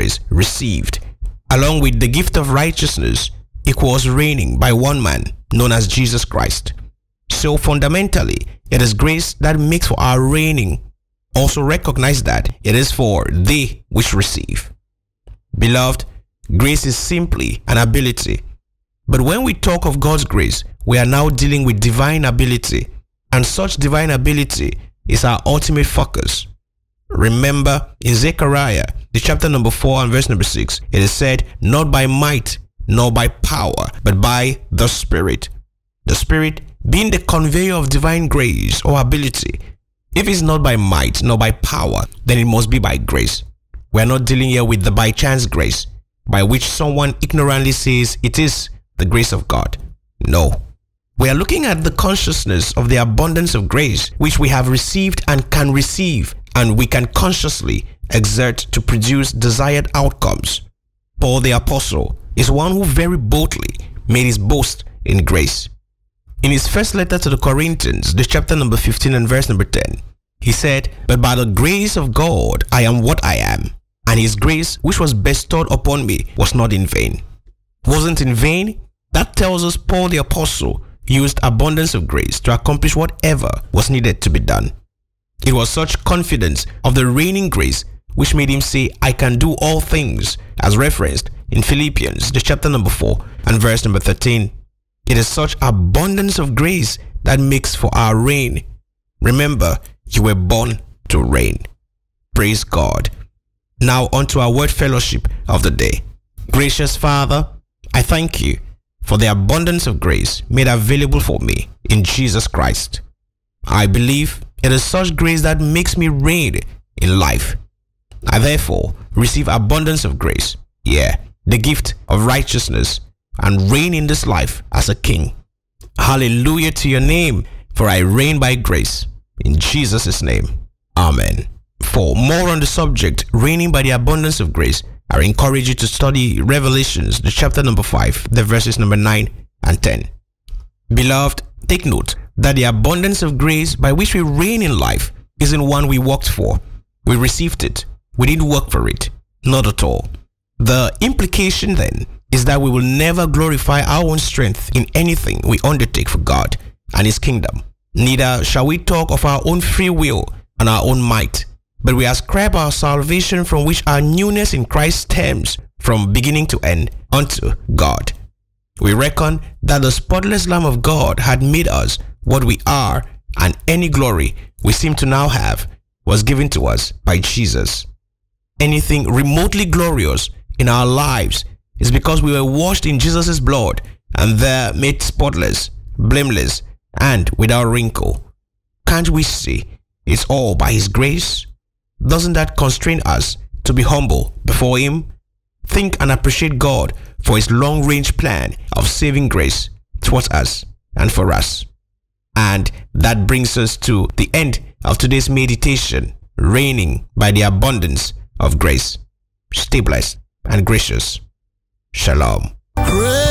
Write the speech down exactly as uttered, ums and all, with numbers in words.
grace received, along with the gift of righteousness, equals reigning by one man known as Jesus Christ. So fundamentally, it is grace that makes for our reigning. Also recognize that it is for they which receive. Beloved, grace is simply an ability. But when we talk of God's grace, we are now dealing with divine ability, and such divine ability is our ultimate focus. Remember, in Zechariah, the chapter number four and verse number six, it is said, "Not by might, nor by power, but by the Spirit." The Spirit being the conveyor of divine grace or ability. If it's not by might, nor by power, then it must be by grace. We are not dealing here with the by chance grace, by which someone ignorantly says it is the grace of God. No. We are looking at the consciousness of the abundance of grace which we have received and can receive, and we can consciously exert to produce desired outcomes. Paul the Apostle is one who very boldly made his boast in grace. In his first letter to the Corinthians, the chapter number fifteen and verse number ten, he said, "But by the grace of God I am what I am, and his grace which was bestowed upon me was not in vain." Wasn't in vain? That tells us Paul the Apostle used abundance of grace to accomplish whatever was needed to be done. It was such confidence of the reigning grace which made him say, "I can do all things," as referenced in Philippians, the chapter number four and verse number thirteen. It is such abundance of grace that makes for our reign. Remember, you were born to reign. Praise God. Now onto our word fellowship of the day. Gracious Father, I thank you for the abundance of grace made available for me in Jesus Christ. I believe it is such grace that makes me reign in life. I therefore receive abundance of grace, yeah, the gift of righteousness, and reign in this life as a king. Hallelujah to your name, for I reign by grace. In Jesus' name, amen. For more on the subject, reigning by the abundance of grace, I encourage you to study Revelations, the chapter number five, the verses number nine and ten. Beloved, take note that the abundance of grace by which we reign in life isn't one we worked for. We received it. We didn't work for it. Not at all. The implication then is that we will never glorify our own strength in anything we undertake for God and His kingdom. Neither shall we talk of our own free will and our own might, but we ascribe our salvation, from which our newness in Christ stems from beginning to end, unto God. We reckon that the spotless Lamb of God had made us what we are, and any glory we seem to now have was given to us by Jesus. Anything remotely glorious in our lives is because we were washed in Jesus' blood and there made spotless, blameless, and without wrinkle. Can't we see it's all by His grace? Doesn't that constrain us to be humble before Him? Think and appreciate God for His long-range plan of saving grace towards us and for us. And that brings us to the end of today's meditation, reigning by the abundance of grace. Stay blessed and gracious. Shalom.